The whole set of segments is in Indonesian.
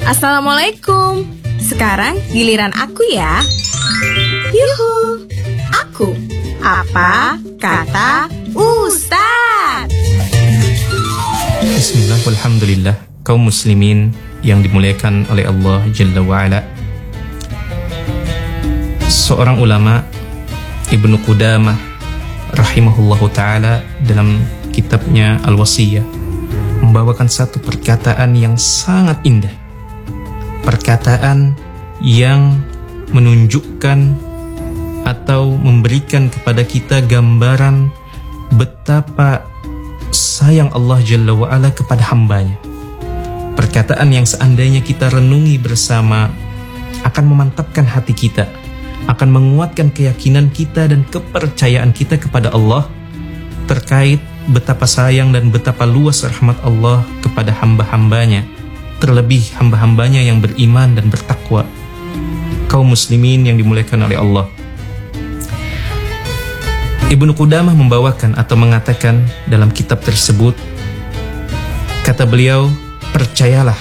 Assalamualaikum. Sekarang giliran aku ya. Yuhu. Aku. Apa kata Ustadz? Bismillah, walhamdulillah. Kaum muslimin yang dimuliakan oleh Allah Jalla wa'ala, seorang ulama, Ibnu Qudamah rahimahullahu ta'ala, dalam kitabnya Al-Wasiyah membawakan satu perkataan yang sangat indah. Perkataan yang menunjukkan atau memberikan kepada kita gambaran betapa sayang Allah Jalla wa'ala kepada hambanya. Perkataan yang seandainya kita renungi bersama akan memantapkan hati kita, akan menguatkan keyakinan kita dan kepercayaan kita kepada Allah terkait betapa sayang dan betapa luas rahmat Allah kepada hamba-hambanya, terlebih hamba-hambanya yang beriman dan bertakwa. Kaum muslimin yang dimuliakan oleh Allah, Ibnu Qudamah membawakan atau mengatakan dalam kitab tersebut, kata beliau, percayalah,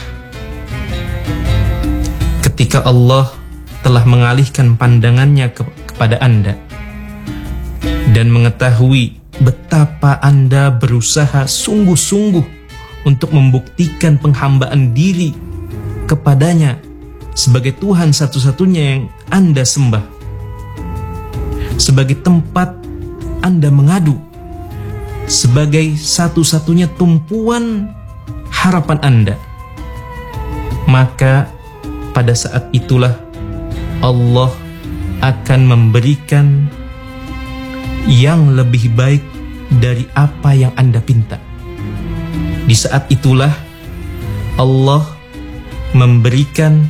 ketika Allah telah mengalihkan pandangannya kepada Anda dan mengetahui betapa Anda berusaha sungguh-sungguh untuk membuktikan penghambaan diri kepadanya sebagai Tuhan satu-satunya yang Anda sembah, sebagai tempat Anda mengadu, sebagai satu-satunya tumpuan harapan Anda, maka pada saat itulah Allah akan memberikan yang lebih baik dari apa yang Anda pinta. Di saat itulah Allah memberikan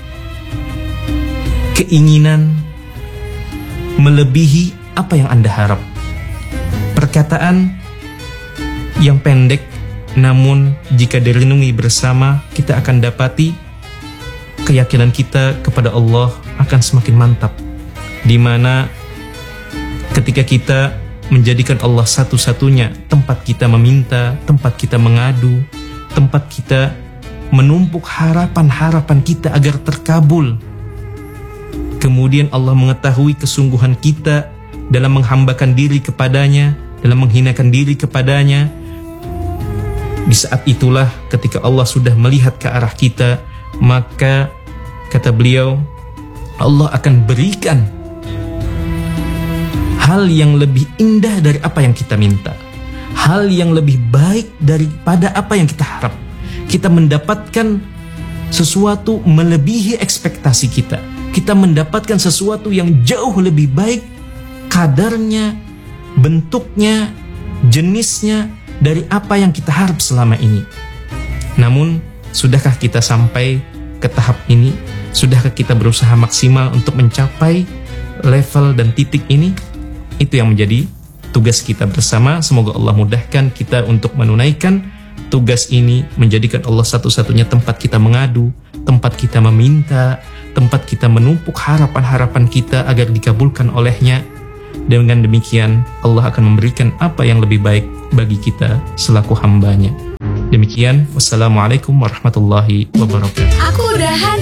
keinginan melebihi apa yang Anda harap. Perkataan yang pendek, namun jika direnungi bersama, kita akan dapati keyakinan kita kepada Allah akan semakin mantap, di mana ketika kita menjadikan Allah satu-satunya tempat kita meminta, tempat kita mengadu, tempat kita menumpuk harapan-harapan kita agar terkabul. Kemudian Allah mengetahui kesungguhan kita dalam menghambakan diri kepadanya, dalam menghinakan diri kepadanya. Di saat itulah ketika Allah sudah melihat ke arah kita, maka kata beliau, Allah akan berikan hal yang lebih indah dari apa yang kita minta, hal yang lebih baik daripada apa yang kita harap. Kita mendapatkan sesuatu melebihi ekspektasi kita. Kita mendapatkan sesuatu yang jauh lebih baik kadarnya, bentuknya, jenisnya dari apa yang kita harap selama ini. Namun, sudahkah kita sampai ke tahap ini? Sudahkah kita berusaha maksimal untuk mencapai level dan titik ini? Itu yang menjadi tugas kita bersama. Semoga Allah mudahkan kita untuk menunaikan tugas ini, menjadikan Allah satu-satunya tempat kita mengadu, tempat kita meminta, tempat kita menumpuk harapan-harapan kita agar dikabulkan olehnya. Dengan demikian Allah akan memberikan apa yang lebih baik bagi kita selaku hambanya. Demikian, wassalamualaikum warahmatullahi wabarakatuh. Aku udahan